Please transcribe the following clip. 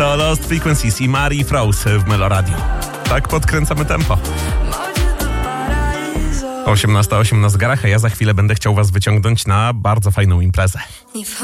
To Lost Frequencies i Marie Frouse w Meloradio. Tak podkręcamy tempo. 18:08 na zegarach, a ja za chwilę będę chciał was wyciągnąć na bardzo fajną imprezę.